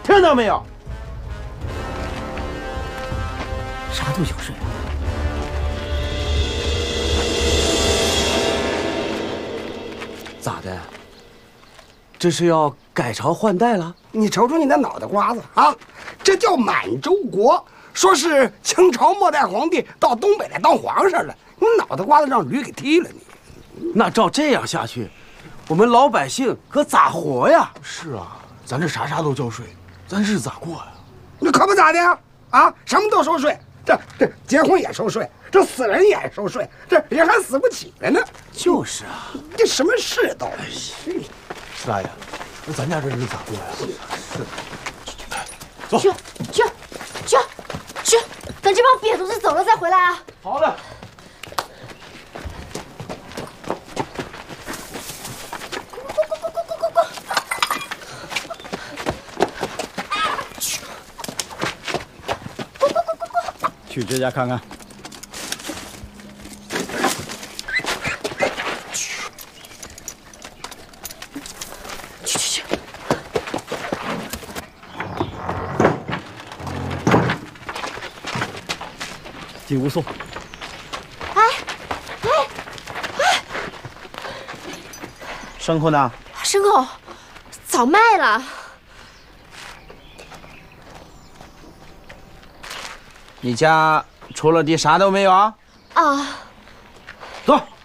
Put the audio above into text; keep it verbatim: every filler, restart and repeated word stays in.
听到没有？ 啥都想睡。咋的？这是要改朝换代了？ 你瞅瞅你那脑袋瓜子啊！这叫满洲国，说是清朝末代皇帝到东北来当皇上了，你脑袋瓜子让驴给踢了你。 那照这样下去，我们老百姓可咋活呀？ 是啊，咱这啥啥都交税，咱日子咋过呀？ 你可不咋的呀！啊，什么都收税，这这结婚也收税，这死人也收税，这人还死不起来呢。 就是啊， 这什么世道？ 四大爷，那咱家这日子咋过呀？是。走。 去去去去，等这帮瘪犊子走了再回来啊！ 好的。 去这家看看。 去去去！ 进屋坐。 哎哎哎！ 牲口呢？ 牲口早卖了。 你家除了地啥都没有啊？ 啊。 走。